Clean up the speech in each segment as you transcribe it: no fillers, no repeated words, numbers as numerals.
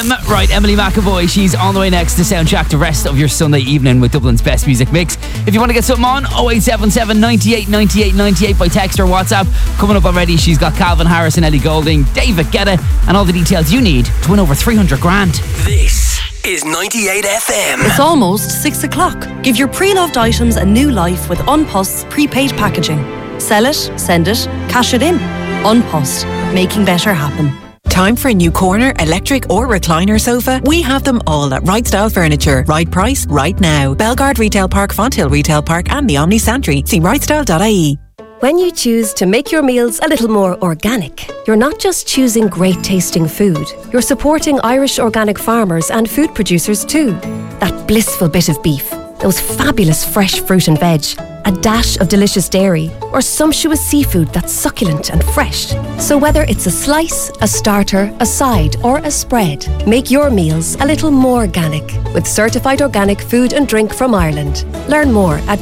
Right, Emily McAvoy, she's on the way next to soundtrack the rest of your Sunday evening with Dublin's best music mix. If you want to get something on, 0877 98 98 98 by text or WhatsApp. Coming up already, she's got Calvin Harris and Ellie Goulding, David Guetta, and all the details you need to win over 300 grand. This is 98 FM. It's almost 6 o'clock. Give your pre-loved items a new life with Unpost's prepaid packaging. Sell it, send it, cash it in. Unpost, making better happen. Time for a new corner, electric or recliner sofa? We have them all at Right Style Furniture. Right price, right now. Belgard Retail Park, Fonthill Retail Park and the Omni Santry. See rightstyle.ie. When you choose to make your meals a little more organic, you're not just choosing great tasting food, you're supporting Irish organic farmers and food producers too. That blissful bit of beef, those fabulous fresh fruit and veg, a dash of delicious dairy, or sumptuous seafood that's succulent and fresh. So whether it's a slice, a starter, a side, or a spread, make your meals a little more organic with certified organic food and drink from Ireland. Learn more at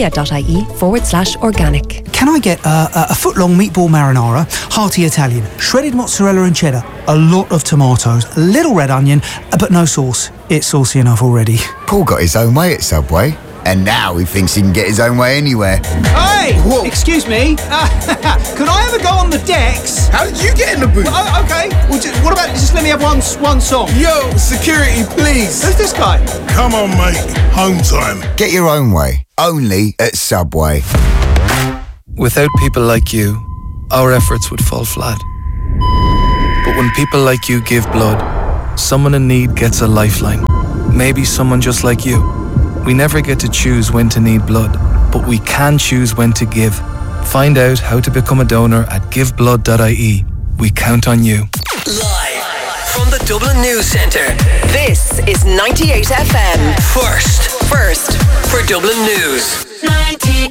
boardbia.ie/organic. Can I get a foot-long meatball marinara, hearty Italian, shredded mozzarella and cheddar, a lot of tomatoes, a little red onion, but no sauce. It's saucy enough already. Paul got his own way at Subway. And now he thinks he can get his own way anywhere. Hey! Whoa. Excuse me. Could I ever go on the decks? How did you get in the booth? Well, okay. Well, what about just let me have one song? Yo, security, please. Who's this guy? Come on, mate. Home time. Get your own way. Only at Subway. Without people like you, our efforts would fall flat. But when people like you give blood, someone in need gets a lifeline. Maybe someone just like you. We never get to choose when to need blood, but we can choose when to give. Find out how to become a donor at giveblood.ie. We count on you. Live from the Dublin News Centre. This is 98 FM. First for Dublin News. 98.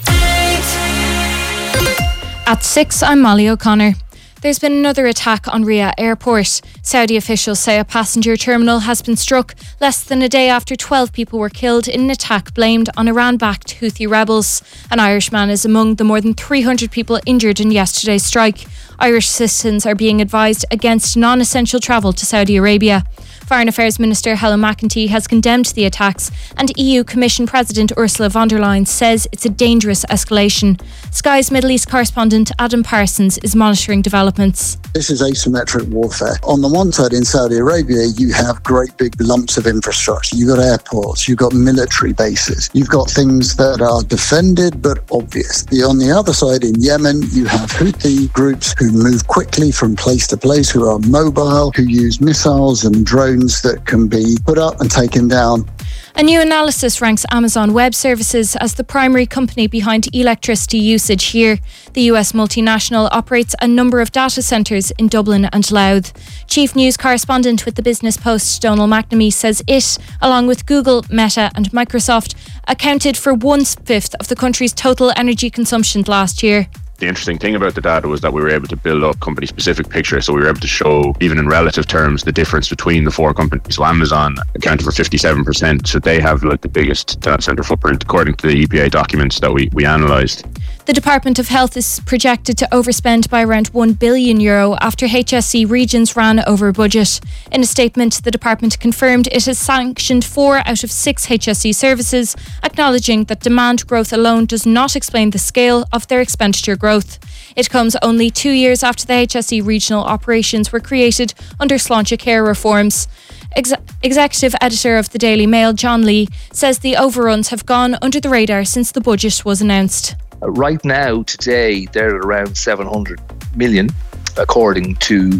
At 6, I'm Molly O'Connor. There's been another attack on Riyadh Airport. Saudi officials say a passenger terminal has been struck less than a day after 12 people were killed in an attack blamed on Iran-backed Houthi rebels. An Irishman is among the more than 300 people injured in yesterday's strike. Irish citizens are being advised against non-essential travel to Saudi Arabia. Foreign Affairs Minister Helen McEntee has condemned the attacks, and EU Commission President Ursula von der Leyen says it's a dangerous escalation. Sky's Middle East correspondent Adam Parsons is monitoring developments. This is asymmetric warfare. On the one side, in Saudi Arabia, you have great big lumps of infrastructure. You've got airports, you've got military bases, you've got things that are defended but obvious. On the other side, in Yemen, you have Houthi groups who move quickly from place to place, who are mobile, who use missiles and drones that can be put up and taken down. A new analysis ranks Amazon Web Services as the primary company behind electricity usage here. The US multinational operates a number of data centres in Dublin and Louth. Chief News Correspondent with the Business Post, Donal McNamee, says it, along with Google, Meta and Microsoft, accounted for 1/5 of the country's total energy consumption last year. The interesting thing about the data was that we were able to build up company-specific picture, so we were able to show, even in relative terms, the difference between the four companies. So Amazon accounted for 57%, so they have like the biggest data centre footprint according to the EPA documents that we analysed. The Department of Health is projected to overspend by around €1 billion after HSE regions ran over budget. In a statement, the department confirmed it has sanctioned 4 out of 6 HSE services, acknowledging that demand growth alone does not explain the scale of their expenditure growth. It comes only 2 years after the HSE regional operations were created under Sláinte Care reforms. Executive editor of the Daily Mail, John Lee, says the overruns have gone under the radar since the budget was announced. Right now, today, they're at around 700 million, according to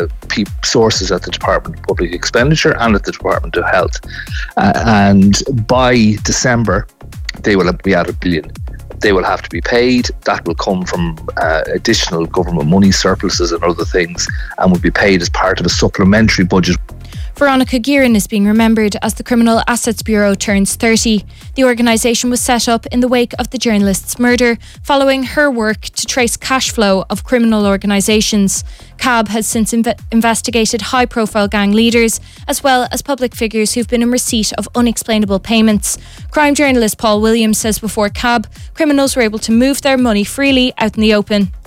sources at the Department of Public Expenditure and at the Department of Health. And by December, they will be at $1 billion. They will have to be paid. That will come from additional government money, surpluses and other things, and will be paid as part of a supplementary budget. Veronica Guerin is being remembered as the Criminal Assets Bureau turns 30. The organisation was set up in the wake of the journalist's murder, following her work to trace cash flow of criminal organisations. CAB has since investigated high-profile gang leaders, as well as public figures who've been in receipt of unexplainable payments. Crime journalist Paul Williams says before CAB, criminals were able to move their money freely out in the open.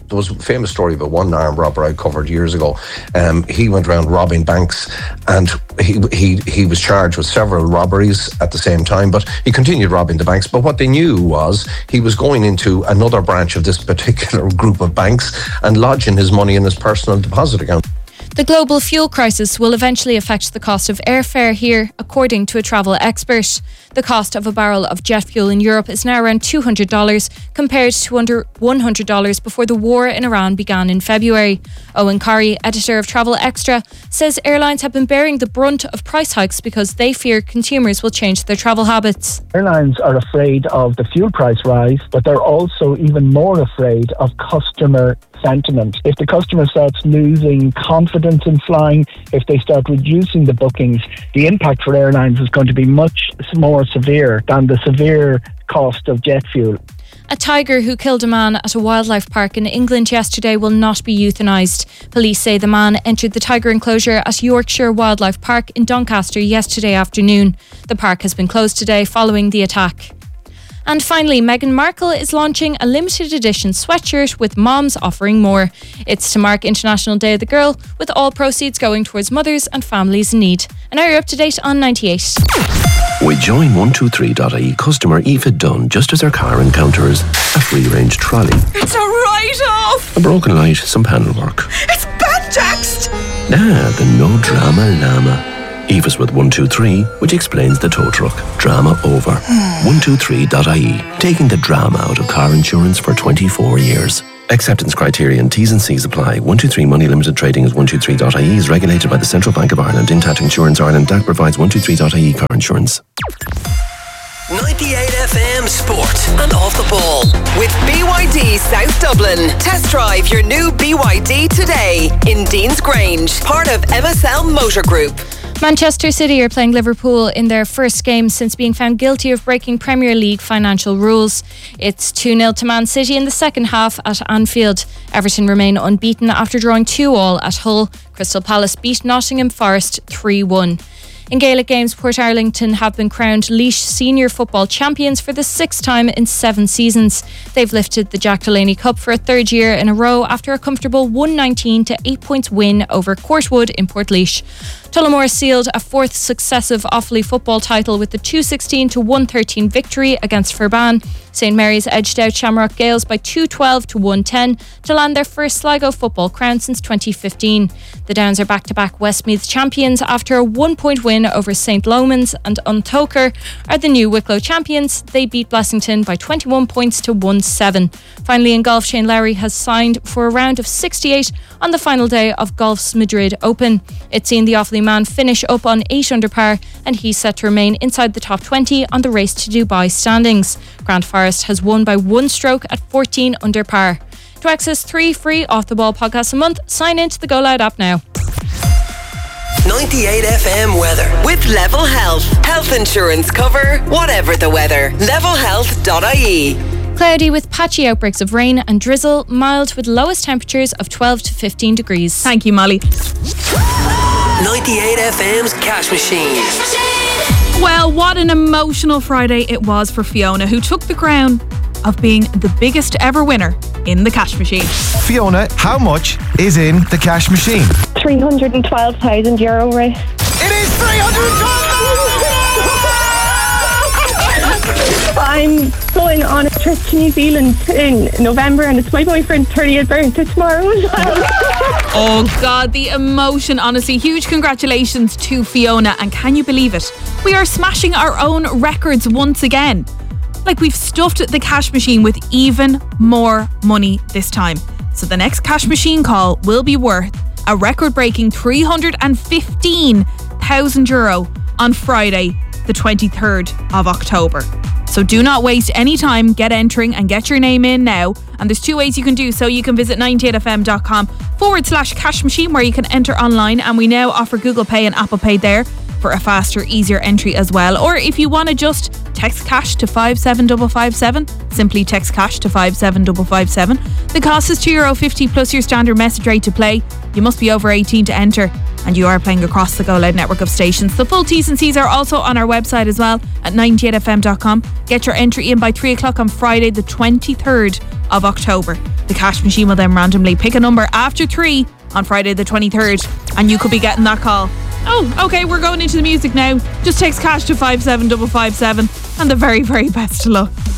There was a famous story about one armed robber I covered years ago. He went around robbing banks, and he was charged with several robberies at the same time, but he continued robbing the banks. But what they knew was he was going into another branch of this particular group of banks and lodging his money in his personal deposit account. The global fuel crisis will eventually affect the cost of airfare here, according to a travel expert. The cost of a barrel of jet fuel in Europe is now around $200, compared to under $100 before the war in Iran began in February. Owen Corrie, editor of Travel Extra, says airlines have been bearing the brunt of price hikes because they fear consumers will change their travel habits. Airlines are afraid of the fuel price rise, but they're also even more afraid of customer sentiment. If the customer starts losing confidence in flying, if they start reducing the bookings, the impact for airlines is going to be much more severe than the severe cost of jet fuel. A tiger who killed a man at a wildlife park in England yesterday will not be euthanised. Police say the man entered the tiger enclosure at Yorkshire Wildlife Park in Doncaster yesterday afternoon. The park has been closed today following the attack. And finally, Meghan Markle is launching a limited edition sweatshirt with Moms Offering More. It's to mark International Day of the Girl, with all proceeds going towards mothers and families in need. And now you're up to date on 98. With Join123.ie customer Aoife Dunn just as her car encounters a free-range trolley, It's a write-off! a broken light, some panel work. It's bad text! The no drama llama. Aoife's with 123, which explains the tow truck. Drama over. 123.ie, taking the drama out of car insurance for 24 years. Acceptance criteria and T's and C's apply. 123 Money Limited Trading as 123.ie is regulated by the Central Bank of Ireland. Intact Insurance Ireland DAC provides 123.ie car insurance. 98 FM Sport and Off the Ball with BYD South Dublin. Test drive your new BYD today in Dean's Grange, part of MSL Motor Group. Manchester City are playing Liverpool in their first game since being found guilty of breaking Premier League financial rules. It's 2-0 to Man City in the second half at Anfield. Everton remain unbeaten after drawing 2-2 at Hull. Crystal Palace beat Nottingham Forest 3-1. In Gaelic games, Portarlington have been crowned Laois Senior Football Champions for the 6th time in 7 seasons. They've lifted the Jack Delaney Cup for a 3rd year in a row after a comfortable 119 to 8 points win over Courtwood in Portlaoise. Tullamore sealed a 4th successive Offaly football title with the 216 to 113 victory against Furban. St Mary's edged out Shamrock Gales by 212 to 110 to land their first Sligo football crown since 2015. The Downs are back-to-back Westmeath champions after a 1-point win over St Lomans, and Untoker are the new Wicklow champions. They beat Blessington by 21 points to 1-7. Finally in golf, Shane Lowry has signed for a round of 68 on the final day of golf's Madrid Open. It's seen the Offaly man finish up on 8 under par, and he's set to remain inside the top 20 on the Race to Dubai standings. Grant Forrest has won by 1 stroke at 14 under par. To access 3 free Off the Ball podcasts a month, sign into the Go Loud app now. 98 FM weather with Level Health. Health insurance cover, whatever the weather. Levelhealth.ie. Cloudy with patchy outbreaks of rain and drizzle, mild with lowest temperatures of 12 to 15 degrees. Thank you, Molly. 98 FM's Cash Machine. Well, what an emotional Friday it was for Fiona, who took the crown of being the biggest ever winner in the Cash Machine. Fiona, how much is in the Cash Machine? €312,000, right? It is 312,000! I'm going on a trip to New Zealand in November, and it's my boyfriend's 30th birthday tomorrow as well. Oh God, the emotion, honestly. Huge congratulations to Fiona, and can you believe it? We are smashing our own records once again. Like, we've stuffed the Cash Machine with even more money this time. So the next Cash Machine call will be worth a record-breaking €315,000 on Friday, the 23rd of October. So do not waste any time. Get entering and get your name in now. And there's 2 ways you can do so. You can visit 98fm.com/cash machine, where you can enter online. And we now offer Google Pay and Apple Pay there for a faster, easier entry as well. Or if you want to just text cash to 57557, simply text cash to 57557. The cost is €2.50 plus your standard message rate to play. You must be over 18 to enter, and you are playing across the Go Loud network of stations. The full T's and C's are also on our website as well at 98fm.com. Get your entry in by 3 o'clock on Friday the 23rd of October. The cash machine will then randomly pick a number after 3 on Friday the 23rd, and you could be getting that call. Oh, okay, we're going into the music now. Just text cash to 57557 and the very, very best of luck.